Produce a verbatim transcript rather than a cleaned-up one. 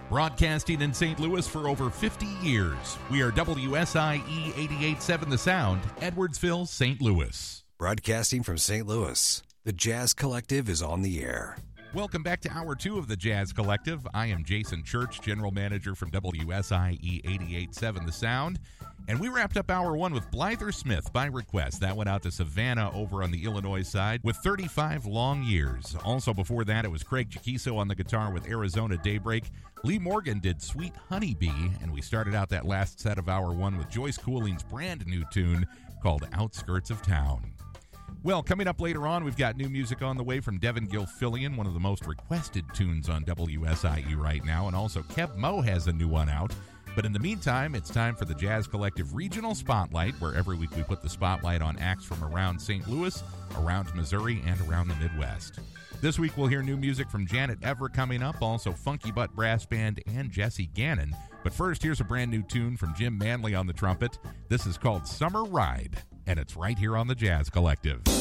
Broadcasting in Saint Louis for over fifty years, we are W S I E eighty-eight point seven The Sound, Edwardsville, Saint Louis. Broadcasting from Saint Louis, the Jazz Collective is on the air. Welcome back to Hour two of the Jazz Collective. I am Jason Church, General Manager from W S I E eighty-eight point seven The Sound. And we wrapped up Hour one with Blyther Smith by request. That went out to Savannah over on the Illinois side with thirty-five long years. Also before that, it was Craig Chiquiso on the guitar with Arizona Daybreak. Lee Morgan did Sweet Honeybee. And we started out that last set of Hour one with Joyce Cooling's brand new tune called Outskirts of Town. Well, coming up later on, we've got new music on the way from Devin Gilfillian, one of the most requested tunes on W S I E right now. And also Kev Moe has a new one out. But in the meantime, it's time for the Jazz Collective Regional Spotlight, where every week we put the spotlight on acts from around Saint Louis, around Missouri, and around the Midwest. This week we'll hear new music from Janet Everett coming up, also Funky Butt Brass Band and Jesse Gannon. But first, here's a brand new tune from Jim Manley on the trumpet. This is called Summer Ride, and it's right here on the Jazz Collective.